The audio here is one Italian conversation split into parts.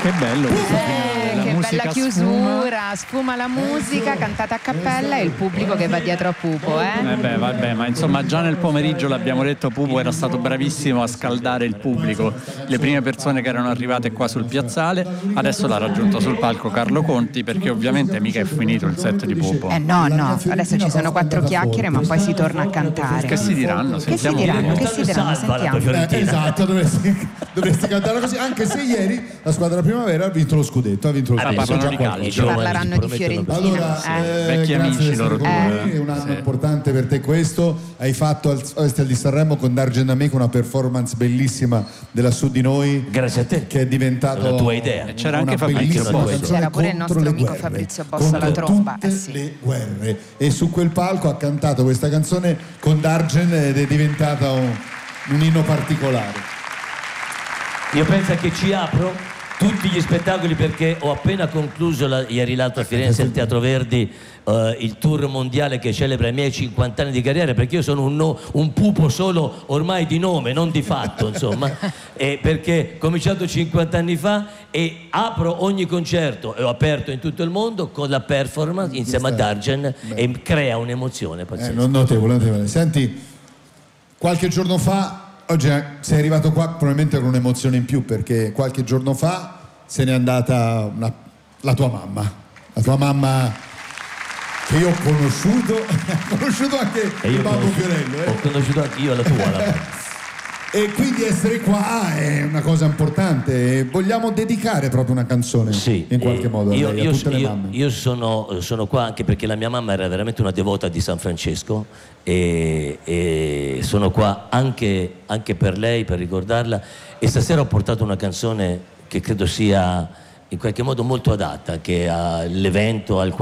Che bello questo finale, la che musica bella chiusura, sfuma la musica cantata a cappella e il pubblico che va dietro a Pupo, vabbè, ma insomma già nel pomeriggio l'abbiamo detto, Pupo era stato bravissimo a scaldare il pubblico, le prime persone che erano arrivate qua sul piazzale. Adesso l'ha raggiunto sul palco Carlo Conti, perché ovviamente mica è finito il set di Pupo. No, adesso ci sono 4 chiacchiere, ma poi si torna a cantare. Che si diranno? Sentiamo. Sentiamo. Esatto, dovresti cantare così, anche se ieri la squadra Primavera ha vinto lo scudetto, parlano di calcio. Parleranno di Fiorentina. Allora, vecchi amici loro due. È un anno importante per te questo. Hai fatto al Festival di Sanremo con Dargen Amico una performance bellissima della Su di Noi. Grazie a te. Che è diventato la tua idea. E c'era anche Fabrizio Bossi. C'era pure il nostro amico Fabrizio Bossi alla tromba. Tutte le guerre. E su quel palco ha cantato questa canzone con Dargen ed è diventata un inno particolare. Io penso che ci apro tutti gli spettacoli, perché ho appena concluso ieri l'altro a Firenze al Teatro Verdi il tour mondiale che celebra i miei 50 anni di carriera, perché io sono un pupo solo ormai di nome, non di fatto, insomma, e perché ho cominciato 50 anni fa e apro ogni concerto, e ho aperto in tutto il mondo con la performance insieme a Dargen e crea un'emozione pazzesca. Notevole. Senti, qualche giorno fa, oggi sei arrivato qua probabilmente con un'emozione in più, perché qualche giorno fa se n'è andata la tua mamma che io ho conosciuto anche il babbo Fiorello. Ho conosciuto anche io la tua. E quindi essere qua è una cosa importante. Vogliamo dedicare proprio una canzone, in qualche modo, a tutte le mamme. Io sono qua anche perché la mia mamma era veramente una devota di San Francesco e sono qua anche per lei, per ricordarla. E stasera ho portato una canzone che credo sia in qualche modo molto adatta, che all'evento, al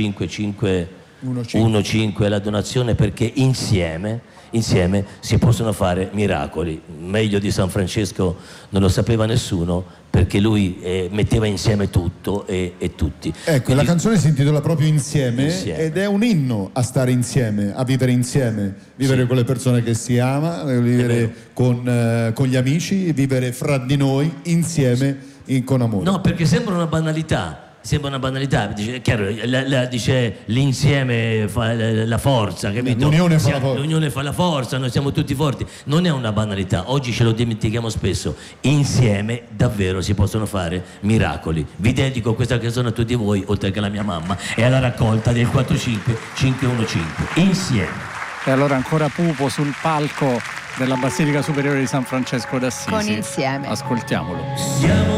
4-5-5-1-5, la donazione, perché insieme si possono fare miracoli. Meglio di San Francesco non lo sapeva nessuno, perché lui metteva insieme tutto e tutti. Ecco, quindi la canzone si intitola proprio Insieme ed è un inno a stare insieme, a vivere insieme, vivere con le persone che si ama, vivere con gli amici, vivere fra di noi insieme, con amore. No, perché sembra una banalità. Dice, è chiaro, dice l'insieme fa la forza, capito? L'unione fa la forza, noi siamo tutti forti. Non è una banalità, oggi ce lo dimentichiamo spesso. Insieme davvero si possono fare miracoli. Vi dedico questa canzone a tutti voi, oltre che alla mia mamma, e alla raccolta del 4-5-5-1-5. Insieme. E allora ancora Pupo sul palco della Basilica Superiore di San Francesco d'Assisi. Con Insieme. Ascoltiamolo. Siamo